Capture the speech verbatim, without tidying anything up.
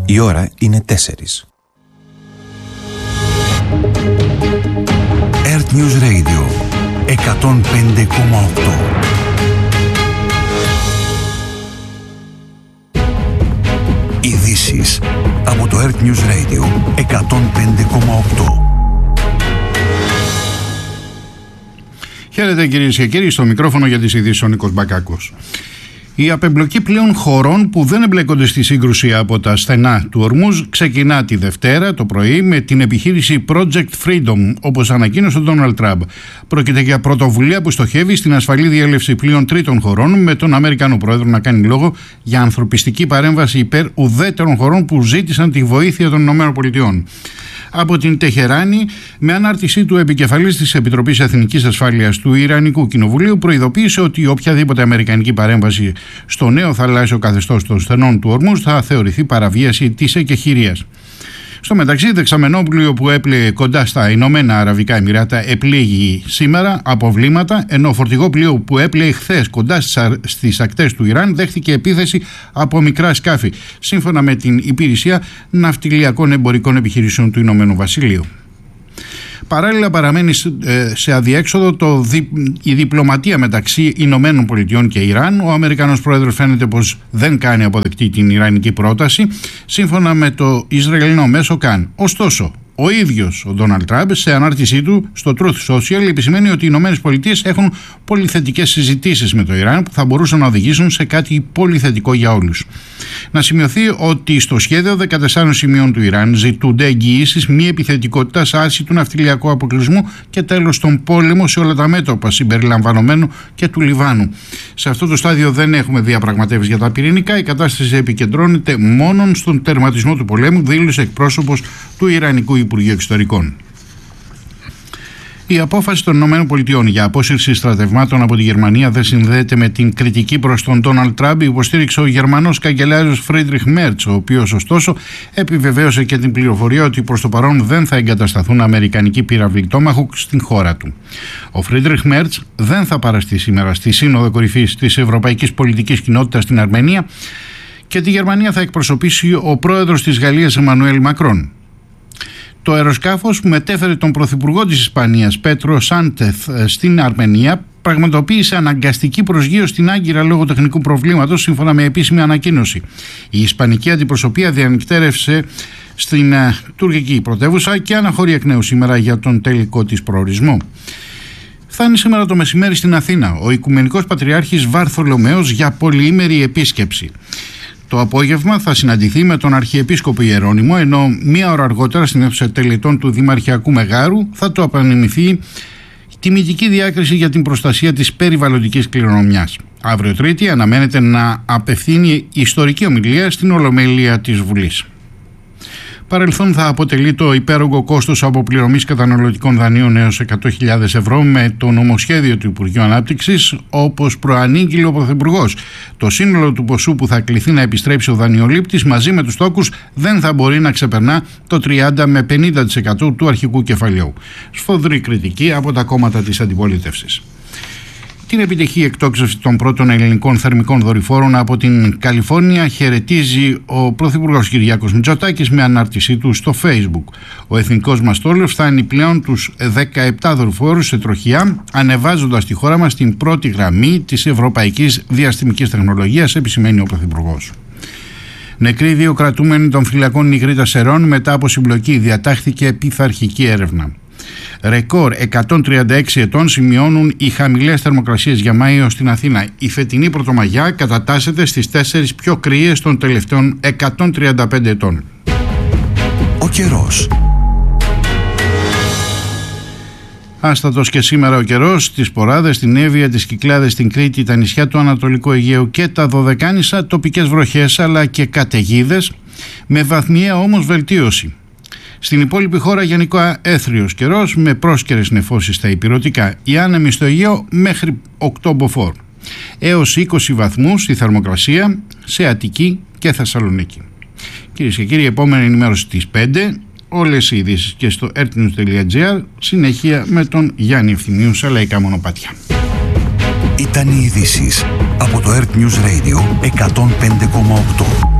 Η ώρα είναι τέσσερις. Earth News Radio εκατόν πέντε κόμμα οκτώ. Ειδήσεις από το Earth News Radio εκατόν πέντε κόμμα οκτώ. Χαίρετε κυρίες και κύριοι, στο μικρόφωνο για τις ειδήσεις ο Νίκος Μπακάκος. Η απεμπλοκή πλέον χωρών που δεν εμπλέκονται στη σύγκρουση από τα στενά του Ορμούζ ξεκινά τη Δευτέρα το πρωί με την επιχείρηση Project Freedom, όπως ανακοίνωσε ο Ντόναλντ Τραμπ. Πρόκειται για πρωτοβουλία που στοχεύει στην ασφαλή διέλευση πλοίων τρίτων χωρών, με τον Αμερικανό Πρόεδρο να κάνει λόγο για ανθρωπιστική παρέμβαση υπέρ ουδέτερων χωρών που ζήτησαν τη βοήθεια των ΗΠΑ. Από την Τεχεράνη, με ανάρτησή του, επικεφαλής της Επιτροπής Εθνικής Ασφάλειας του Ιρανικού Κοινοβουλίου προειδοποίησε ότι οποιαδήποτε αμερικανική παρέμβαση στο νέο θαλάσσιο καθεστώς των στενών του Ορμούζ θα θεωρηθεί παραβίαση της εκεχηρίας. Στο μεταξύ, δεξαμενόπλοιο που έπλεε κοντά στα Ηνωμένα Αραβικά Εμιράτα επλήγει σήμερα από βλήματα, ενώ φορτηγό πλοίο που έπλεε χθες κοντά στις ακτές του Ιράν δέχτηκε επίθεση από μικρά σκάφη, σύμφωνα με την Υπηρεσία Ναυτιλιακών Εμπορικών Επιχειρήσεων του Ηνωμένου Βασιλείου. Παράλληλα, παραμένει σε αδιέξοδο το δι... η διπλωματία μεταξύ Ηνωμένων Πολιτειών και Ιράν. Ο Αμερικανός Πρόεδρος φαίνεται πως δεν κάνει αποδεκτή την Ιρανική πρόταση, σύμφωνα με το Ισραηλινό μέσο Καν. Ωστόσο, ο ίδιος ο Ντόναλντ Τραμπ, σε ανάρτησή του στο Truth Social, επισημαίνει ότι οι Ηνωμένες Πολιτείες έχουν πολύ θετικές συζητήσεις με το Ιράν που θα μπορούσαν να οδηγήσουν σε κάτι πολύ θετικό για όλους. Να σημειωθεί ότι στο σχέδιο δεκατεσσάρων σημείων του Ιράν ζητούνται εγγυήσεις μη επιθετικότητας, άρση του ναυτιλιακού αποκλεισμού και τέλος στον πόλεμο σε όλα τα μέτωπα, συμπεριλαμβανομένου και του Λιβάνου. Σε αυτό το στάδιο δεν έχουμε διαπραγματεύσεις για τα πυρηνικά. Η κατάσταση επικεντρώνεται μόνον στον τερματισμό του πολέμου, δήλωσε εκπρόσωπος του Ιρανικού Υπουργείου Εξωτερικών. Η απόφαση των ΗΠΑ για απόσυρση στρατευμάτων από τη Γερμανία δεν συνδέεται με την κριτική προς τον Ντόναλντ Τραμπ, υποστήριξε ο Γερμανός καγκελάριος Φρίντριχ Μέρτς, ο οποίος ωστόσο επιβεβαίωσε και την πληροφορία ότι προς το παρόν δεν θα εγκατασταθούν αμερικανικοί πύραυλοι Τόμαχοκ στην χώρα του. Ο Φρίντριχ Μέρτς δεν θα παραστεί σήμερα στη Σύνοδο Κορυφής της Ευρωπαϊκής Πολιτικής Κοινότητας στην Αρμενία και τη Γερμανία θα εκπροσωπήσει ο πρόεδρος της Γαλλίας Εμμανουέλ Μακρόν. Το αεροσκάφος που μετέφερε τον πρωθυπουργό της Ισπανίας Πέτρο Σάντεθ στην Αρμενία πραγματοποίησε αναγκαστική προσγείωση στην Άγκυρα λόγω τεχνικού προβλήματος, σύμφωνα με επίσημη ανακοίνωση. Η ισπανική αντιπροσωπεία διανυκτέρευσε στην uh, τουρκική πρωτεύουσα και αναχωρεί εκ νέου σήμερα για τον τελικό της προορισμό. Φτάνει σήμερα το μεσημέρι στην Αθήνα ο Οικουμενικός Πατριάρχης Βαρθολομαίος για πολυήμερη επίσκεψη. Το απόγευμα θα συναντηθεί με τον Αρχιεπίσκοπο Ιερώνυμο, ενώ μία ώρα αργότερα στην αίθουσα τελετών του Δημαρχιακού Μεγάρου θα του απανεμηθεί τιμητική διάκριση για την προστασία της περιβαλλοντικής κληρονομιάς. Αύριο Τρίτη αναμένεται να απευθύνει ιστορική ομιλία στην Ολομέλεια της Βουλής. Παρελθόν θα αποτελεί το υπέρογκο κόστος αποπληρωμής καταναλωτικών δανείων έως εκατό χιλιάδες ευρώ με το νομοσχέδιο του Υπουργείου Ανάπτυξης, όπως προανήγγειλε ο Πρωθυπουργός. Το σύνολο του ποσού που θα κληθεί να επιστρέψει ο δανειολήπτης μαζί με τους τόκους δεν θα μπορεί να ξεπερνά το τριάντα με πενήντα τοις εκατό του αρχικού κεφαλαίου. Σφοδρή κριτική από τα κόμματα της αντιπολίτευσης. Την επιτυχή εκτόξευση των πρώτων ελληνικών θερμικών δορυφόρων από την Καλιφόρνια χαιρετίζει ο Πρωθυπουργός Κυριάκος Μητσοτάκης με ανάρτησή του στο Facebook. Ο εθνικός μας στόλος φτάνει πλέον τους δεκαεπτά δορυφόρους σε τροχιά, ανεβάζοντας τη χώρα μας στην πρώτη γραμμή της ευρωπαϊκής διαστημικής τεχνολογίας, επισημαίνει ο Πρωθυπουργός. Νεκροί δύο κρατούμενοι των φυλακών Νιγρήτα Σερών μετά από συμπλοκή, διατάχθηκε πειθαρχική έρευνα. Ρεκόρ εκατόν τριάντα έξι ετών σημειώνουν οι χαμηλές θερμοκρασίες για Μάιο στην Αθήνα. Η φετινή Πρωτομαγιά κατατάσσεται στις τέσσερις πιο κρύες των τελευταίων εκατόν τριάντα πέντε ετών. Ο καιρός. Άστατος και σήμερα ο καιρός στις Ποράδες, στην Εύβοια, τις Κυκλάδες, στην Κρήτη, τα νησιά του Ανατολικού Αιγαίου και τα Δωδεκάνησα, τοπικές βροχές αλλά και καταιγίδες, με βαθμιαία όμως βελτίωση. Στην υπόλοιπη χώρα γενικά έθριος καιρός με πρόσκαιρες νεφώσεις στα ηπειρωτικά. Οι άνεμοι στο Αιγαίο μέχρι οκτώ μποφόρ. Έως είκοσι βαθμούς η θερμοκρασία σε Αττική και Θεσσαλονίκη. Κυρίες και κύριοι, επόμενη ενημέρωση στις πέντε. Όλες οι ειδήσεις και στο earthnews τελεία gr. Συνεχεία με τον Γιάννη Ευθυμίου σε λαϊκά μονοπάτια. Ήταν οι ειδήσεις από το Earth News Radio εκατόν πέντε κόμμα οκτώ.